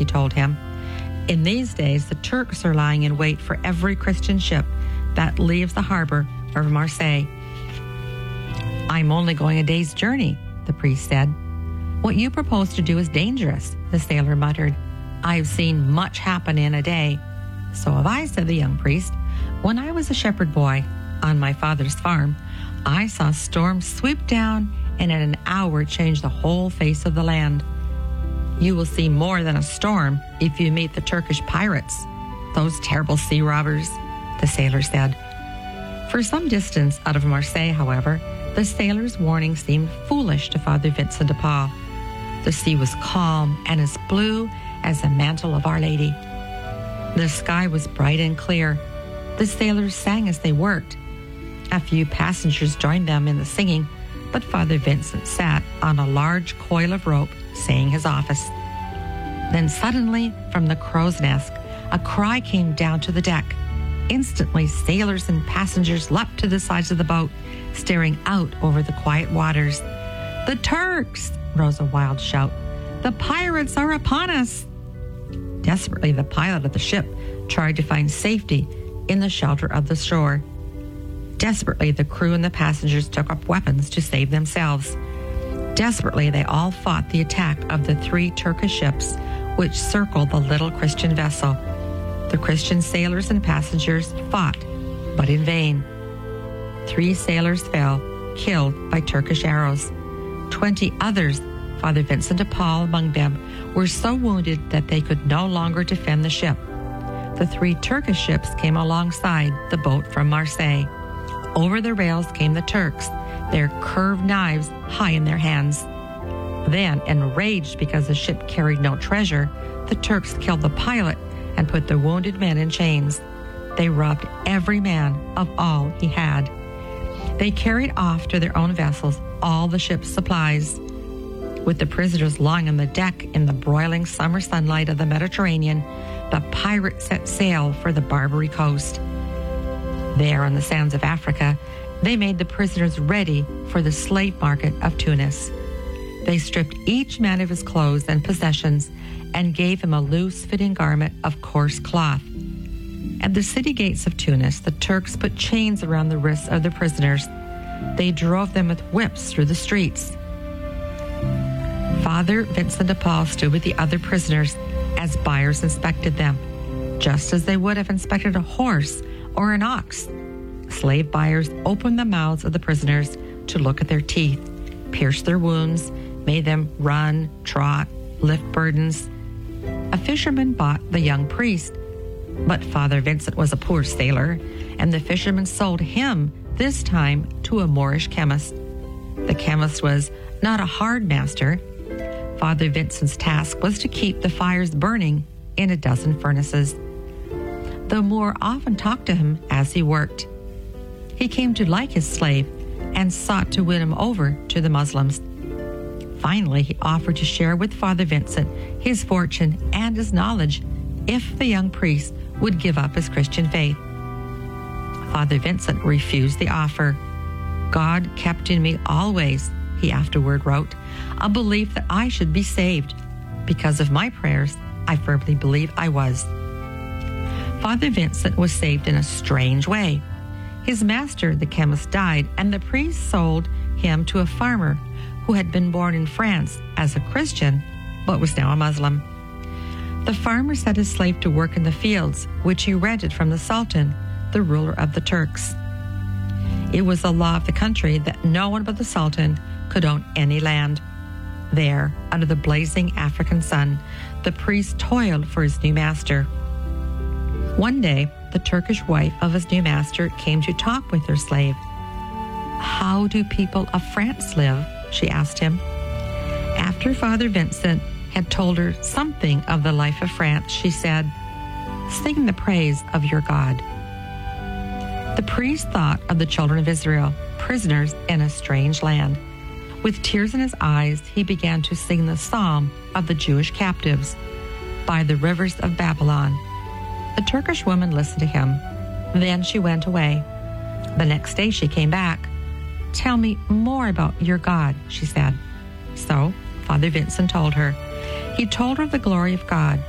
he told him. In these days, the Turks are lying in wait for every Christian ship that leaves the harbor of Marseille. I'm only going a day's journey, the priest said. What you propose to do is dangerous, the sailor muttered. I've seen much happen in a day. So have I, said the young priest. When I was a shepherd boy on my father's farm, I saw storms sweep down and in an hour change the whole face of the land. You will see more than a storm if you meet the Turkish pirates, those terrible sea robbers, the sailor said. For some distance out of Marseille, however, the sailor's warning seemed foolish to Father Vincent de Paul. The sea was calm and as blue as the mantle of Our Lady. The sky was bright and clear. The sailors sang as they worked. A few passengers joined them in the singing, but Father Vincent sat on a large coil of rope saying his office. Then suddenly, from the crow's nest, a cry came down to the deck. Instantly, sailors and passengers leapt to the sides of the boat, staring out over the quiet waters. The Turks! Rose a wild shout. The pirates are upon us! Desperately, the pilot of the ship tried to find safety in the shelter of the shore. Desperately, the crew and the passengers took up weapons to save themselves. Desperately, they all fought the attack of the 3 Turkish ships which circled the little Christian vessel. The Christian sailors and passengers fought, but in vain. 3 sailors fell, killed by Turkish arrows. 20 others, Father Vincent de Paul among them, were so wounded that they could no longer defend the ship. The 3 Turkish ships came alongside the boat from Marseille. Over the rails came the Turks, their curved knives high in their hands. Then, enraged because the ship carried no treasure, the Turks killed the pilot and put the wounded men in chains. They robbed every man of all he had. They carried off to their own vessels all the ship's supplies. With the prisoners lying on the deck in the broiling summer sunlight of the Mediterranean, the pirates set sail for the Barbary coast. There on the sands of Africa, they made the prisoners ready for the slave market of Tunis. They stripped each man of his clothes and possessions and gave him a loose-fitting garment of coarse cloth. At the city gates of Tunis, the Turks put chains around the wrists of the prisoners. They drove them with whips through the streets. Father Vincent de Paul stood with the other prisoners as buyers inspected them, just as they would have inspected a horse or an ox. Slave buyers opened the mouths of the prisoners to look at their teeth, pierced their wounds, made them run, trot, lift burdens. A fisherman bought the young priest, but Father Vincent was a poor sailor, and the fisherman sold him, this time, to a Moorish chemist. The chemist was not a hard master. Father Vincent's task was to keep the fires burning in a dozen furnaces. The Moor often talked to him as he worked. He came to like his slave and sought to win him over to the Muslims. Finally, he offered to share with Father Vincent his fortune and his knowledge if the young priest would give up his Christian faith. Father Vincent refused the offer. God kept in me always, he afterward wrote, a belief that I should be saved. Because of my prayers, I firmly believe I was. Father Vincent was saved in a strange way. His master, the chemist, died, and the priest sold him to a farmer who had been born in France as a Christian, but was now a Muslim. The farmer set his slave to work in the fields, which he rented from the Sultan, the ruler of the Turks. It was the law of the country that no one but the Sultan could own any land. There, under the blazing African sun, the priest toiled for his new master. One day, the Turkish wife of his new master came to talk with her slave. "How do people of France live?" she asked him. After Father Vincent had told her something of the life of France, she said, "Sing the praise of your God." The priest thought of the children of Israel, prisoners in a strange land. With tears in his eyes, he began to sing the psalm of the Jewish captives, "By the rivers of Babylon." The Turkish woman listened to him. Then she went away. The next day she came back. "Tell me more about your God," she said. So Father Vincent told her. He told her of the glory of God,